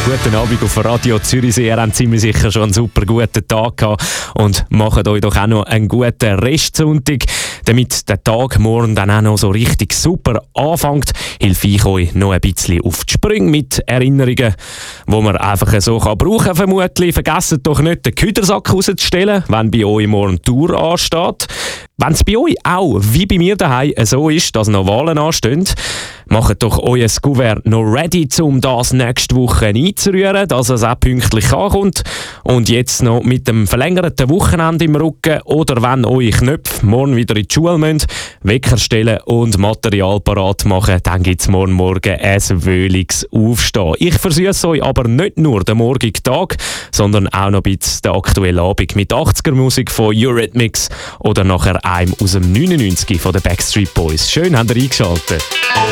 Guten Abend auf Radio Zürichsee. Ihr habt ziemlich sicher schon einen super guten Tag gehabt und macht euch doch auch noch einen guten Restsonntag. Damit der Tag morgen dann auch noch so richtig super anfängt, helfe ich euch noch ein bisschen auf die Sprünge mit Erinnerungen, die man einfach so brauchen kann, vermutlich. Vergesst doch nicht, den Küdersack rauszustellen, wenn bei euch morgen die Tour ansteht. Wenn es bei euch auch, wie bei mir daheim, so ist, dass noch Wahlen anstehen, macht doch euer Kuvert noch ready, um das nächste Woche einzurühren, dass es auch pünktlich ankommt. Und jetzt noch mit dem verlängerten Wochenende im Rücken oder wenn eure Knöpfe morgen wieder in die Schule müssen, Wecker stellen und Material parat machen, dann gibt es morgen ein wöhliges Aufstehen. Ich versüße euch aber nicht nur den morgigen Tag, sondern auch noch ein bisschen den aktuellen Abend mit 80er-Musik von Eurythmics oder nachher einem aus dem 99 von den Backstreet Boys. Schön, habt ihr eingeschaltet.